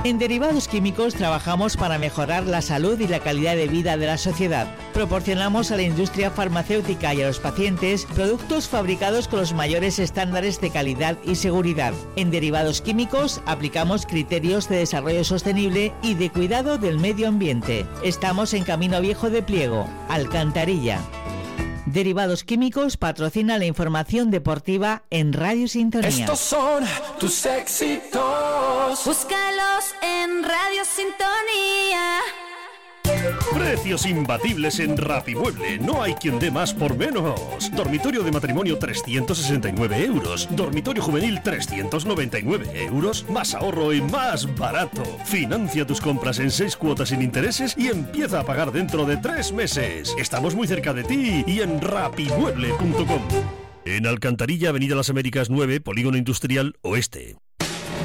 En Derivados Químicos trabajamos para mejorar la salud y la calidad de vida de la sociedad. Proporcionamos a la industria farmacéutica y a los pacientes productos fabricados con los mayores estándares de calidad y seguridad. En Derivados Químicos aplicamos criterios de desarrollo sostenible y de cuidado del medio ambiente. Estamos en Camino Viejo de Pliego, Alcantarilla. Derivados Químicos patrocina la información deportiva en Radio Sintonía. Estos son tus éxitos. Búscalos en Radio Sintonía. Precios imbatibles en Rapimueble. No hay quien dé más por menos. Dormitorio de matrimonio 369 euros. Dormitorio juvenil 399 euros. Más ahorro y más barato. Financia tus compras en 6 cuotas sin intereses y empieza a pagar dentro de 3 meses. Estamos muy cerca de ti y en rapimueble.com. En Alcantarilla, Avenida Las Américas 9, Polígono Industrial Oeste.